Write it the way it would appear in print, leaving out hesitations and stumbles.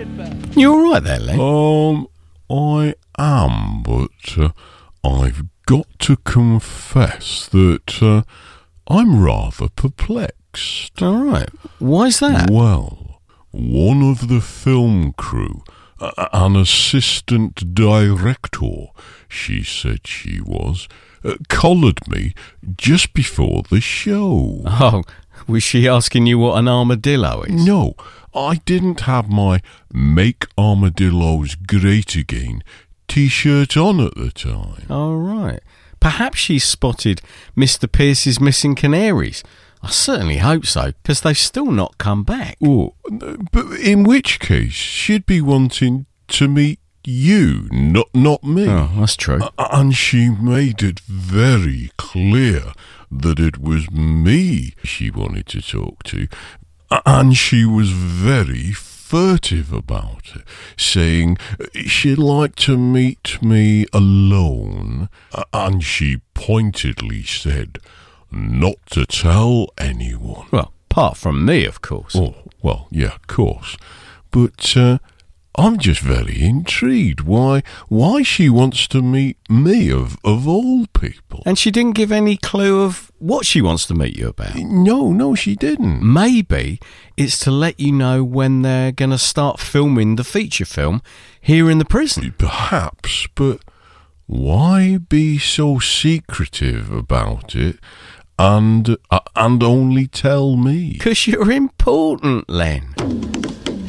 You all right there, Len? I am, but I've got to confess that I'm rather perplexed. All right. Why's that? Well, one of the film crew, an assistant director, she said she was, collared me just before the show. Oh, was she asking you what an armadillo is? No, I didn't have my Make Armadillos Great Again T-shirt on at the time. All right. Perhaps she spotted Mr. Pierce's missing canaries. I certainly hope so, because they've still not come back. Oh, but in which case, she'd be wanting to meet you, not me. Oh, that's true. And she made it very clear that it was me she wanted to talk to. And she was very furtive about it, saying she'd like to meet me alone. And she pointedly said not to tell anyone. Well, apart from me, of course. Oh, well, yeah, of course. But I'm just very intrigued why she wants to meet me of all people. And she didn't give any clue of what she wants to meet you about? No, she didn't. Maybe it's to let you know when they're going to start filming the feature film here in the prison. Perhaps, but why be so secretive about it and only tell me? 'Cause you're important, Len.